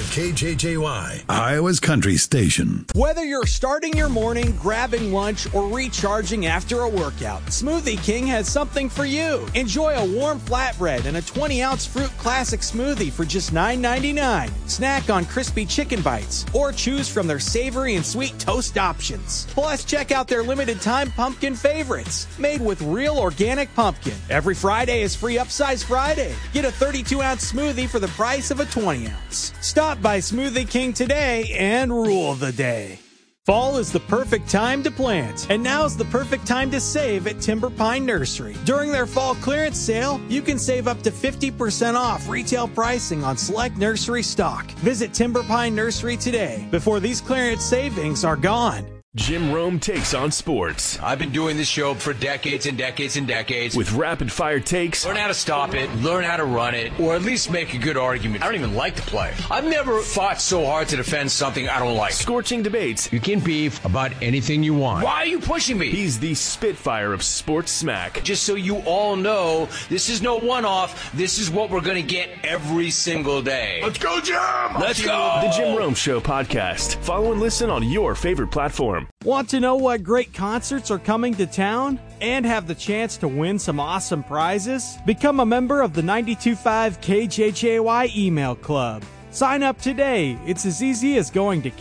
KJJY, Iowa's country station. Whether you're starting your morning, grabbing lunch, or recharging after a workout, Smoothie King has something for you. Enjoy a warm flatbread and a 20-ounce fruit classic smoothie for just $9.99. Snack on crispy chicken bites, or choose from their savory and sweet toast options. Plus, check out their limited-time pumpkin favorites, made with real organic pumpkin. Every Friday is Free Upsize Friday. Get a 32-ounce smoothie for the price of a 20-ounce. Stop by Smoothie King today and rule the day. Fall is the perfect time to plant, and now's the perfect time to save at Timber Pine Nursery. During their fall clearance sale, you can save up to 50% off retail pricing on select nursery stock. Visit Timber Pine Nursery today before these clearance savings are gone. Jim Rome takes on sports. I've been doing this show for decades and decades and decades. With rapid-fire takes. Learn how to stop it, learn how to run it, or at least make a good argument. I don't even like to play. I've never fought so hard to defend something I don't like. Scorching debates. You can beef about anything you want. Why are you pushing me? He's the Spitfire of sports smack. Just so you all know, this is no one-off. This is what we're going to get every single day. Let's go, Jim! Let's go! The Jim Rome Show podcast. Follow and listen on your favorite platform. Want to know what great concerts are coming to town and have the chance to win some awesome prizes? Become a member of the 92.5 KJJY email club. Sign up today. It's as easy as going to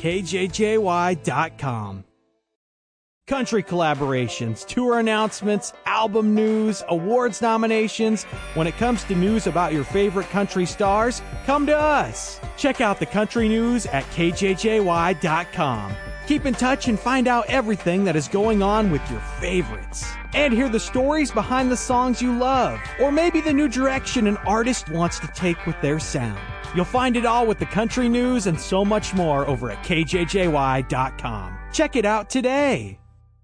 kjjy.com. Country collaborations, tour announcements, album news, awards nominations. When it comes to news about your favorite country stars, come to us. Check out the country news at kjjy.com. Keep in touch and find out everything that is going on with your favorites. And hear the stories behind the songs you love, or maybe the new direction an artist wants to take with their sound. You'll find it all with the country news and so much more over at kjjy.com. Check it out today.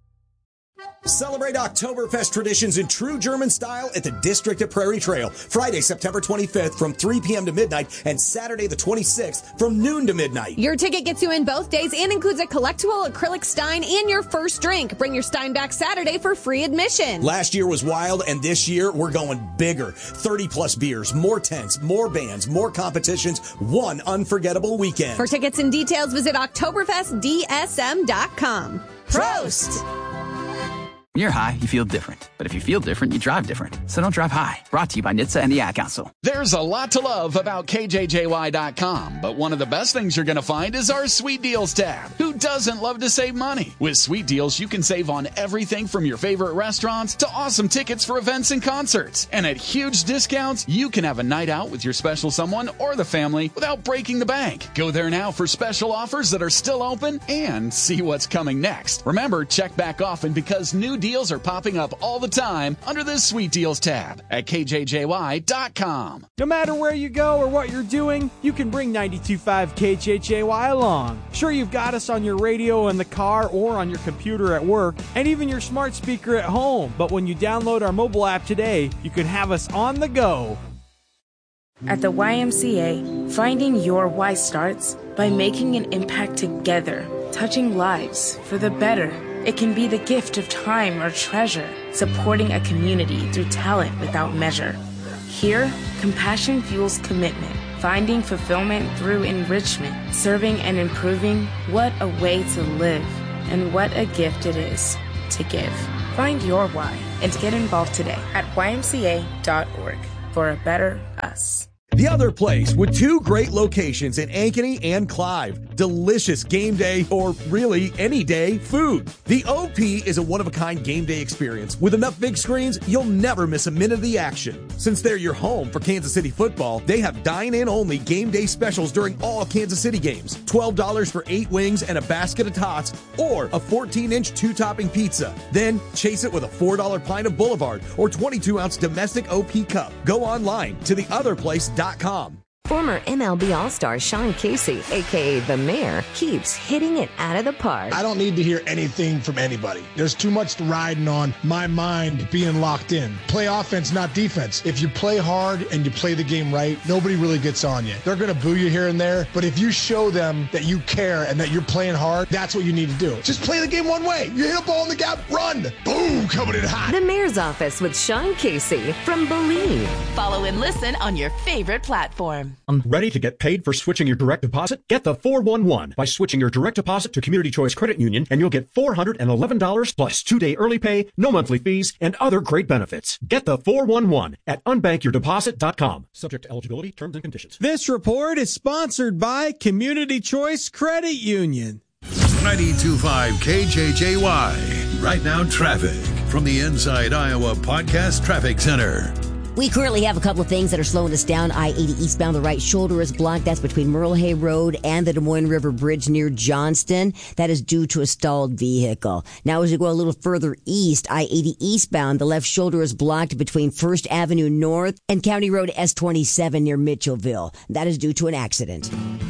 Celebrate Oktoberfest traditions in true German style at the District at Prairie Trail. Friday, September 25th from 3 p.m. to midnight and Saturday the 26th from noon to midnight. Your ticket gets you in both days and includes a collectible acrylic Stein and your first drink. Bring your Stein back Saturday for free admission. Last year was wild, and this year we're going bigger. 30-plus beers, more tents, more bands, more competitions, one unforgettable weekend. For tickets and details, visit OktoberfestDSM.com. Prost! When you're high, you feel different. But if you feel different, you drive different. So don't drive high. Brought to you by NHTSA and the Ad Council. There's a lot to love about KJJY.com, but one of the best things you're going to find is our Sweet Deals tab. Who doesn't love to save money? With Sweet Deals, you can save on everything from your favorite restaurants to awesome tickets for events and concerts. And at huge discounts, you can have a night out with your special someone or the family without breaking the bank. Go there now for special offers that are still open and see what's coming next. Remember, check back often because new deals are popping up all the time under this Sweet Deals tab at KJJY.com. No matter where you go or what you're doing, you can bring 92.5 KJJY along. Sure, you've got us on your radio in the car or on your computer at work, and even your smart speaker at home. But when you download our mobile app today, you can have us on the go. At the YMCA, finding your why starts by making an impact together, touching lives for the better. It can be the gift of time or treasure, supporting a community through talent without measure. Here, compassion fuels commitment, finding fulfillment through enrichment, serving and improving. What a way to live, and what a gift it is to give. Find your why and get involved today at ymca.org for a better us. The Other Place, with two great locations in Ankeny and Clive. Delicious game day, or really any day, food. The OP is a one-of-a-kind game day experience. With enough big screens, you'll never miss a minute of the action. Since they're your home for Kansas City football, they have dine-in-only game day specials during all Kansas City games. $12 for 8 wings and a basket of tots, or a 14-inch 2-topping pizza. Then chase it with a $4 pint of Boulevard or 22-ounce domestic OP cup. Go online to theotherplace.com. Former MLB All-Star Sean Casey, a.k.a. The Mayor, keeps hitting it out of the park. I don't need to hear anything from anybody. There's too much riding on my mind being locked in. Play offense, not defense. If you play hard and you play the game right, nobody really gets on you. They're going to boo you here and there, but if you show them that you care and that you're playing hard, that's what you need to do. Just play the game one way. You hit a ball in the gap, run. Boom, coming in hot. The Mayor's Office with Sean Casey from Believe. Follow and listen on your favorite platform. Ready to get paid for switching your direct deposit? Get the 411 by switching your direct deposit to Community Choice Credit Union, and you'll get $411 plus 2-day early pay, no monthly fees, and other great benefits. Get the 411 at unbankyourdeposit.com. Subject to eligibility, terms and conditions. This report is sponsored by Community Choice Credit Union. 92.5 KJJY. Right now, traffic from the Inside Iowa Podcast Traffic Center. We currently have a couple of things that are slowing us down. I-80 eastbound, the right shoulder is blocked. That's between Merle Hay Road and the Des Moines River Bridge near Johnston. That is due to a stalled vehicle. Now, as you go a little further east, I-80 eastbound, the left shoulder is blocked between First Avenue North and County Road S27 near Mitchellville. That is due to an accident.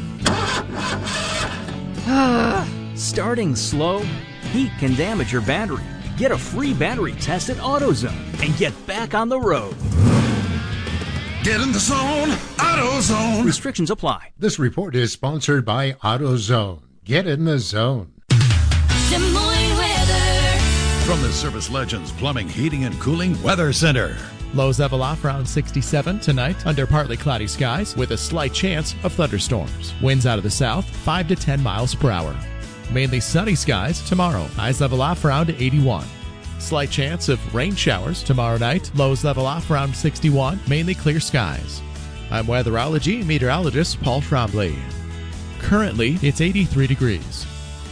Starting slow? Heat can damage your battery. Get a free battery test at AutoZone and get back on the road. Get in the zone, AutoZone. Restrictions apply. This report is sponsored by AutoZone. Get in the zone. Des Moines weather. From the Service Legends Plumbing, Heating, and Cooling Weather Center. Lows level off around 67 tonight under partly cloudy skies with a slight chance of thunderstorms. Winds out of the south 5 to 10 miles per hour. Mainly sunny skies tomorrow. Highs level off around 81. Slight chance of rain showers tomorrow night. Lows level off around 61. Mainly clear skies. I'm weatherology meteorologist Paul Trombley. Currently, it's 83 degrees.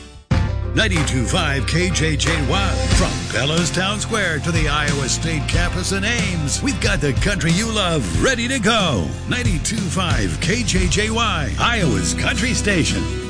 92.5 KJJY. From Bella's Town Square to the Iowa State campus in Ames, we've got the country you love ready to go. 92.5 KJJY, Iowa's country station.